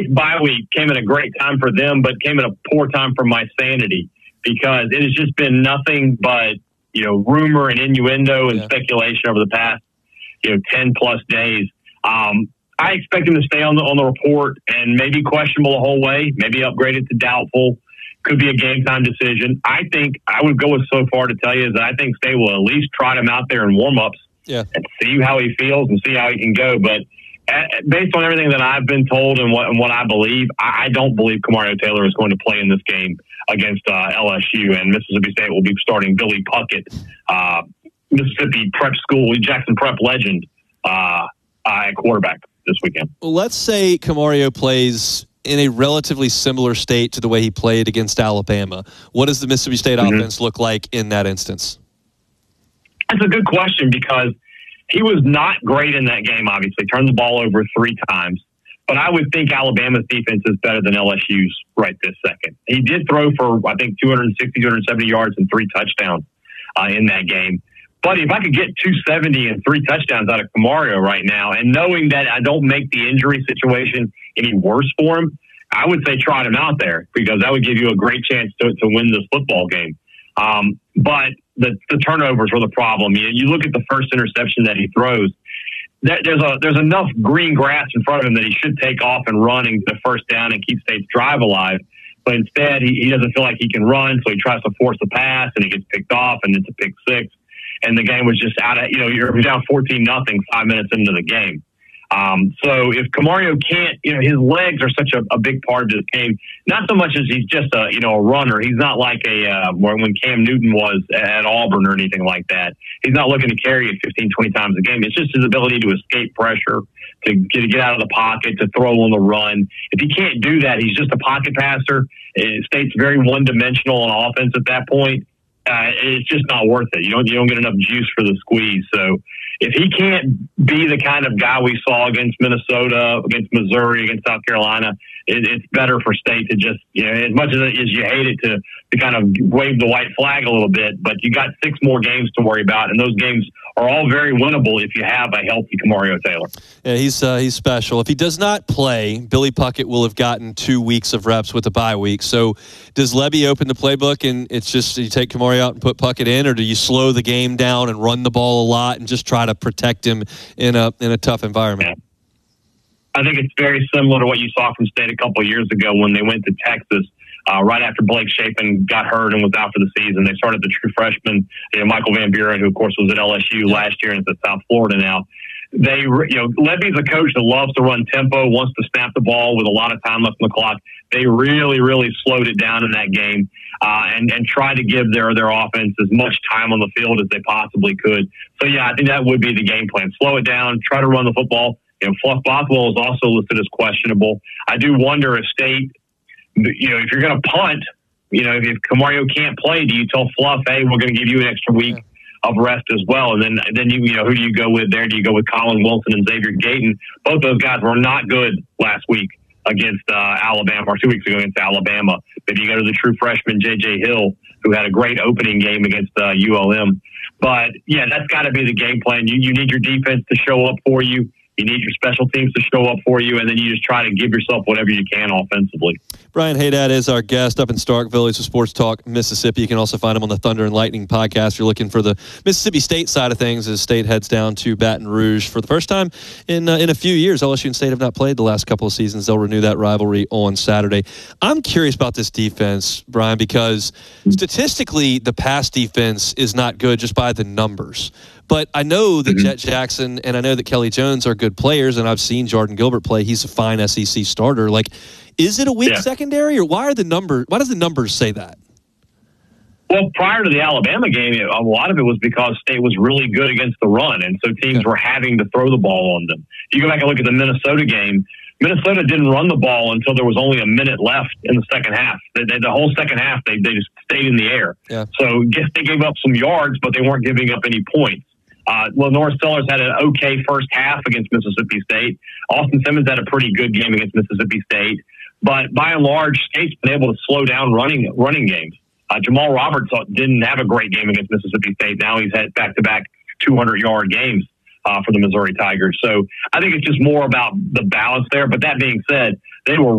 bye week came at a great time for them, but came at a poor time for my sanity, because it has just been nothing but, rumor and innuendo and speculation over the past, 10 plus days. I expect him to stay on the report and maybe questionable the whole way, maybe upgraded to doubtful. Could be a game time decision. I think I would go so far to tell you is that I think State will at least trot him out there in warm-ups and see how he feels and see how he can go. But based on everything that I've been told and what I believe, I don't believe Kamario Taylor is going to play in this game against LSU, and Mississippi State will be starting Billy Puckett, Mississippi Prep School, Jackson Prep legend, at quarterback this weekend. Well, let's say Kamario plays in a relatively similar state to the way he played against Alabama. What does the Mississippi State offense look like in that instance? That's a good question, because he was not great in that game, obviously. Turned the ball over 3 times. But I would think Alabama's defense is better than LSU's right this second. He did throw for, I think, 260, 270 yards and 3 touchdowns in that game. But if I could get 270 and 3 touchdowns out of Kamario right now, and knowing that I don't make the injury situation any worse for him, I would say trot him out there, because that would give you a great chance to win this football game. But the turnovers were the problem. You look at the first interception that he throws, there's enough green grass in front of him that he should take off and run and get a first down and keep State's drive alive. But instead, he doesn't feel like he can run, so he tries to force the pass, and he gets picked off, and it's a pick six. And the game was just out of, you're down 14-0 5 minutes into the game. So if Kamario can't, his legs are such a big part of this game, not so much as he's just a runner. He's not like when Cam Newton was at Auburn or anything like that. He's not looking to carry it 15, 20 times a game. It's just his ability to escape pressure, to get out of the pocket, to throw on the run. If he can't do that, he's just a pocket passer. State's very one-dimensional on offense at that point. It's just not worth it. You don't get enough juice for the squeeze. So if he can't be the kind of guy we saw against Minnesota, against Missouri, against South Carolina, it's better for State to just, as much as you hate it, to kind of wave the white flag a little bit. But you got 6 more games to worry about, and those games are all very winnable if you have a healthy Kamario Taylor. Yeah, he's special. If he does not play, Billy Puckett will have gotten 2 weeks of reps with the bye week. So does Lebby open the playbook and it's just you take Kamario out and put Puckett in, or do you slow the game down and run the ball a lot and just try to protect him in a tough environment? Yeah. I think it's very similar to what you saw from State a couple of years ago when they went to Texas right after Blake Shapen got hurt and was out for the season. They started the true freshman, Michael Van Buren, who of course was at LSU last year and is at South Florida now. Lebby's a coach that loves to run tempo, wants to snap the ball with a lot of time left on the clock. They really, really slowed it down in that game and tried to give their offense as much time on the field as they possibly could. So, yeah, I think that would be the game plan. Slow it down, try to run the football. Fluff Bothwell is also listed as questionable. I do wonder if State, if you're going to punt, if Kamario can't play, do you tell Fluff, hey, we're going to give you an extra week of rest as well? And then you who do you go with there? Do you go with Colin Wilson and Xavier Gayton? Both those guys were not good last week against Alabama, or 2 weeks ago against Alabama. Maybe you go to the true freshman, J.J. Hill, who had a great opening game against ULM. But, yeah, that's got to be the game plan. You need your defense to show up for you. You need your special teams to show up for you, and then you just try to give yourself whatever you can offensively. Brian Haydad is our guest up in Starkville. He's with Sports Talk Mississippi. You can also find him on the Thunder and Lightning podcast. If you're looking for the Mississippi State side of things as State heads down to Baton Rouge for the first time in a few years. LSU and State have not played the last couple of seasons. They'll renew that rivalry on Saturday. I'm curious about this defense, Brian, because statistically the pass defense is not good just by the numbers. But I know that Jet Jackson and I know that Kelly Jones are good players, and I've seen Jordan Gilbert play. He's a fine SEC starter. Like, is it a weak secondary, or why does the numbers say that? Well, prior to the Alabama game, a lot of it was because State was really good against the run, and so teams were having to throw the ball on them. If you go back and look at the Minnesota game, Minnesota didn't run the ball until there was only a minute left in the second half. The whole second half, they just stayed in the air. Yeah. So they gave up some yards, but they weren't giving up any points. Norris Sellers had an okay first half against Mississippi State. Austin Simmons had a pretty good game against Mississippi State. But by and large, State's been able to slow down running games. Jamal Roberts didn't have a great game against Mississippi State. Now he's had back-to-back 200-yard games for the Missouri Tigers. So I think it's just more about the balance there. But that being said, they were